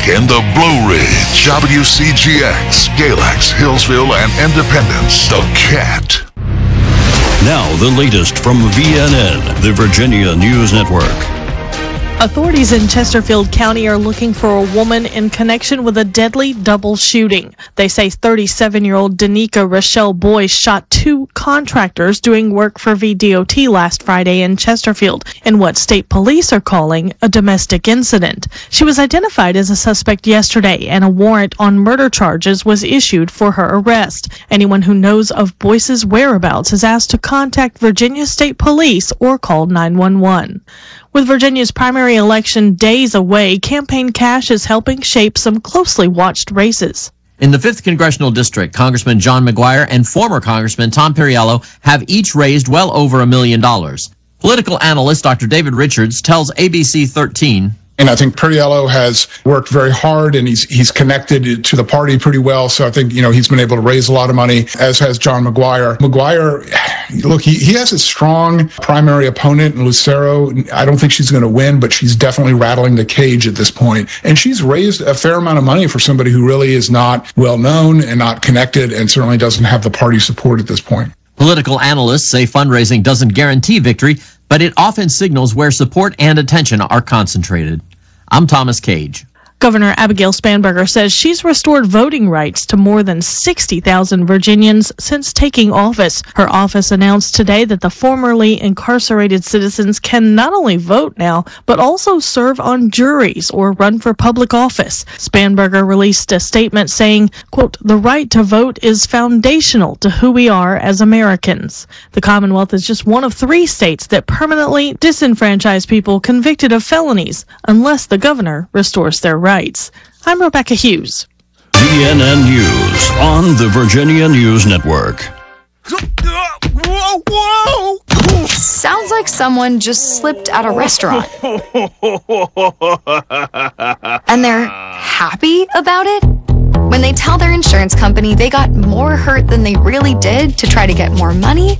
in the Blue Ridge, WCGX, Galax, Hillsville, and Independence, The Cat. Now, the latest from VNN, the Virginia News Network. Authorities in Chesterfield County are looking for a woman in connection with a deadly double shooting. They say 37-year-old Danica Rochelle Boyce shot two contractors doing work for VDOT last Friday in Chesterfield in what state police are calling a domestic incident. She was identified as a suspect yesterday, and a warrant on murder charges was issued for her arrest. Anyone who knows of Boyce's whereabouts is asked to contact Virginia State Police or call 911. With Virginia's primary election days away, Campaign Cash is helping shape some closely watched races. In the 5th Congressional District, Congressman John McGuire and former Congressman Tom Perriello have each raised well over $1 million. Political analyst Dr. David Richards tells ABC 13, and I think Perriello has worked very hard, and he's connected to the party pretty well. So I think, he's been able to raise a lot of money, as has John McGuire. Look, he has a strong primary opponent in Lucero. I don't think she's going to win, but she's definitely rattling the cage at this point. And she's raised a fair amount of money for somebody who really is not well known and not connected, and certainly doesn't have the party support at this point. Political analysts say fundraising doesn't guarantee victory, but it often signals where support and attention are concentrated. I'm Thomas Cage. Governor Abigail Spanberger says she's restored voting rights to more than 60,000 Virginians since taking office. Her office announced today that the formerly incarcerated citizens can not only vote now, but also serve on juries or run for public office. Spanberger released a statement saying, quote, "The right to vote is foundational to who we are as Americans." The Commonwealth is just one of 3 states that permanently disenfranchise people convicted of felonies unless the governor restores their rights. I'm Rebecca Hughes. VNN News on the Virginia News Network. Sounds like someone just slipped at a restaurant. And they're happy about it? When they tell their insurance company they got more hurt than they really did to try to get more money,